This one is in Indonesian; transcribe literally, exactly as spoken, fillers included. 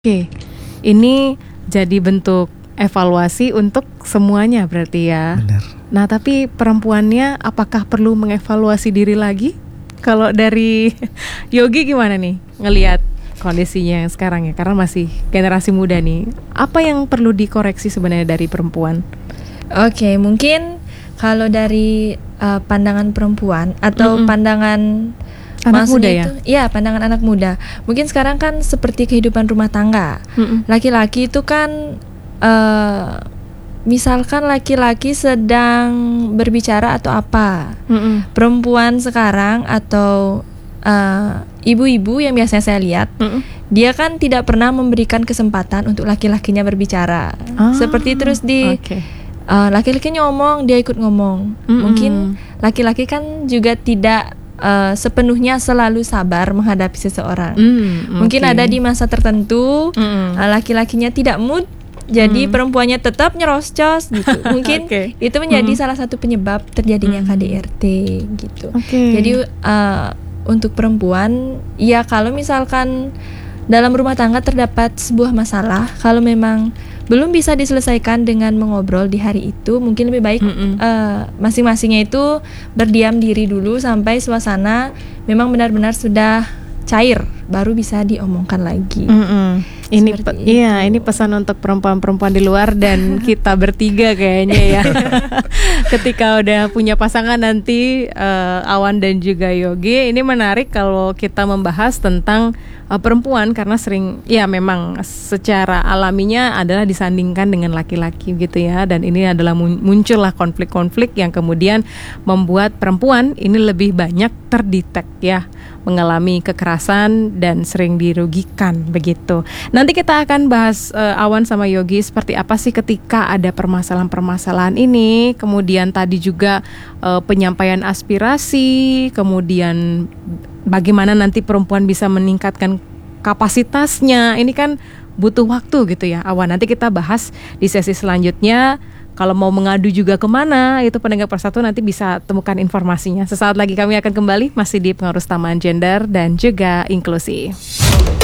Oke, ini jadi bentuk evaluasi untuk semuanya berarti ya. Benar. Nah, tapi perempuannya apakah perlu mengevaluasi diri lagi? Kalau dari Yogi gimana nih ngelihat kondisinya yang sekarang ya? Karena masih generasi muda nih. Apa yang perlu dikoreksi sebenarnya dari perempuan? Oke, mungkin kalau dari uh, pandangan perempuan atau Mm-mm. pandangan Anak muda maksudnya ya? itu, ya pandangan anak muda. Mungkin sekarang kan seperti kehidupan rumah tangga. Mm-mm. Laki-laki itu kan, uh, misalkan laki-laki sedang berbicara atau apa, Mm-mm. perempuan sekarang atau uh, ibu-ibu yang biasanya saya lihat, Mm-mm. dia kan tidak pernah memberikan kesempatan untuk laki-lakinya berbicara. Ah, Seperti terus di Oke. Uh, laki-laki ngomong, dia ikut ngomong. Mm-mm. Mungkin laki-laki kan juga tidak uh, sepenuhnya selalu sabar menghadapi seseorang. Mm, Mungkin oke. ada di masa tertentu Mm-mm. uh, laki-lakinya tidak mood, jadi Mm. perempuannya tetap nyerocos gitu. Mungkin Oke. itu menjadi Mm. salah satu penyebab terjadinya Mm. K D R T gitu. Oke. Jadi uh, untuk perempuan, ya kalau misalkan dalam rumah tangga terdapat sebuah masalah, kalau memang belum bisa diselesaikan dengan mengobrol di hari itu, mungkin lebih baik Mm-mm. uh, masing-masingnya itu berdiam diri dulu sampai suasana memang benar-benar sudah cair, baru bisa diomongkan lagi. Mm-mm. Ini Seperti pe- itu. iya, ini pesan untuk perempuan-perempuan di luar dan kita bertiga kayaknya ya. Ketika udah punya pasangan nanti, uh, Awan dan juga Yogi, ini menarik kalau kita membahas tentang uh, perempuan karena sering ya memang secara alaminya adalah disandingkan dengan laki-laki gitu ya, dan ini adalah mun- muncullah konflik-konflik yang kemudian membuat perempuan ini lebih banyak terdetek ya, mengalami kekerasan dan sering dirugikan begitu. Nanti kita akan bahas uh, Awan sama Yogi seperti apa sih ketika ada permasalahan-permasalahan ini. Kemudian tadi juga uh, penyampaian aspirasi, kemudian bagaimana nanti perempuan bisa meningkatkan kapasitasnya. Ini kan butuh waktu gitu ya, Awan. Nanti kita bahas di sesi selanjutnya. Kalau mau mengadu juga kemana, itu pendengar Persatu nanti bisa temukan informasinya. Sesaat lagi kami akan kembali masih di Pengaruh Utamaan Gender dan juga Inklusi.